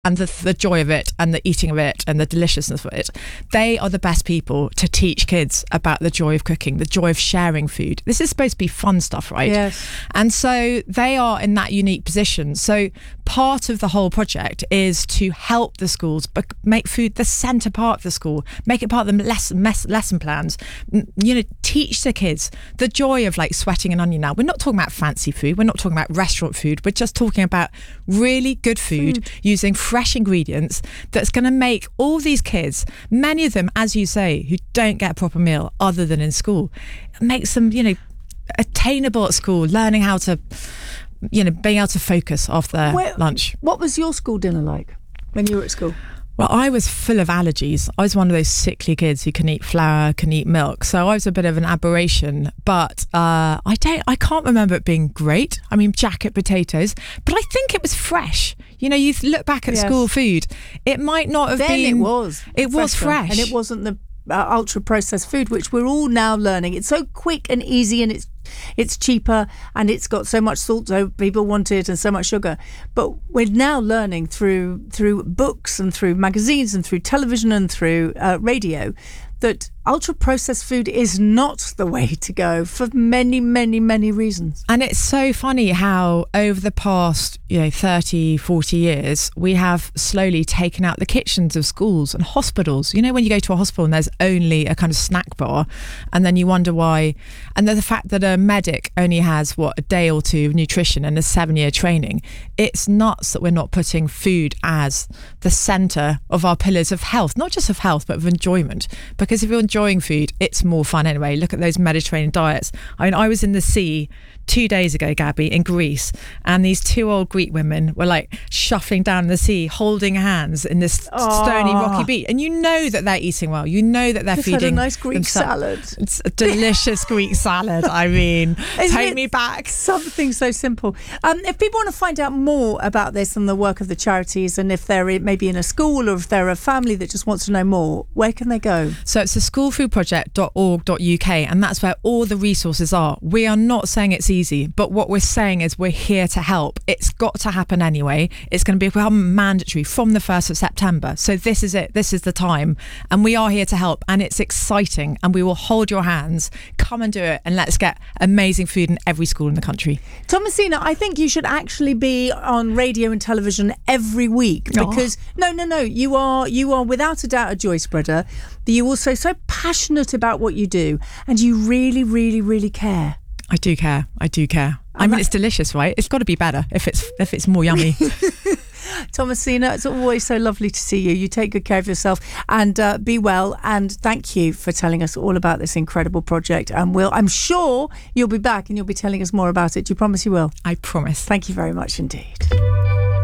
and the joy of it and the eating of it and the deliciousness of it, they are the best people to teach kids about the joy of cooking, the joy of sharing food. This is supposed to be fun stuff, right? Yes. And so they are in that unique position. So part of the whole project is to help the schools make food the centre part of the school, make it part of the lesson plans, teach the kids the joy of like sweating an onion. Now, we're not talking about fancy food, we're not talking about restaurant food, we're just talking about really good food using fresh ingredients that's going to make all these kids, many of them, as you say, who don't get a proper meal other than in school, makes them, attainable at school, learning how to, being able to focus after lunch. What was your school dinner like when you were at school? Well, I was full of allergies. I was one of those sickly kids who can eat flour, can eat milk. So I was a bit of an aberration. But I can't remember it being great. I mean, jacket potatoes. But I think it was fresh. You look back at school food. It might not have been. It was fresh. And it wasn't the ultra processed food, which we're all now learning. It's so quick and easy, and it's cheaper, and it's got so much salt, so people want it, and so much sugar. But we're now learning through books and through magazines and through television and through radio that ultra processed food is not the way to go for many, many, many reasons. And it's so funny how over the past 30, 40 years we have slowly taken out the kitchens of schools and hospitals. When you go to a hospital and there's only a kind of snack bar, and then you wonder why. And then the fact that a medic only has a day or two of nutrition and a 7-year training. It's nuts that we're not putting food as the centre of our pillars of health, not just of health but of enjoyment. Because if you're enjoying food, it's more fun anyway. Look at those Mediterranean diets. I mean, I was in the sea 2 days ago, Gabby, in Greece, and these 2 old Greek women were like shuffling down the sea, holding hands in this stony, rocky beach. And you know that they're eating well. You know that they're feeding. Had a nice Greek salad. It's a delicious Greek salad. I mean, take me back. Something so simple. If people want to find out more about this and the work of the charities, and if they're maybe in a school or if they're a family that just wants to know more, where can they go? So it's the schoolfoodproject.org.uk, and that's where all the resources are. We are not saying it's easy, but what we're saying is we're here to help. It's got to happen anyway. It's going to become mandatory from the 1st of September. So this is it. This is the time. And we are here to help, and it's exciting, and we will hold your hands. Come and do it, and let's get amazing food in every school in the country. Thomasina, I think you should actually be on radio and television every week, because no, you are without a doubt a joy spreader. You're also so passionate about what you do, and you really, really, really care. I do care. I mean, it's delicious, right? It's got to be better if it's more yummy. Thomasina, it's always so lovely to see you. You take good care of yourself, and be well. And thank you for telling us all about this incredible project. And I'm sure you'll be back and you'll be telling us more about it. Do you promise you will? I promise. Thank you very much indeed.